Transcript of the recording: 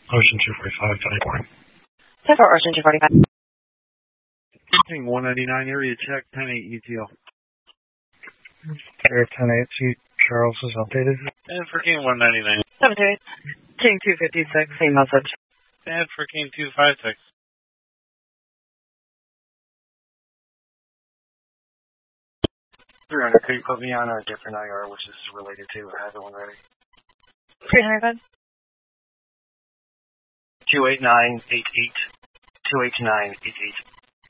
Ocean 245, Tony. 10 for Ocean 245. 199 area check, 10-8 UTL. Air 10-8, Charles is updated. And for King 199. 728. King 256, same message. And for King 256. Could you put me on a different IR, which is related to? I have the one ready. 300. 28988. 28988.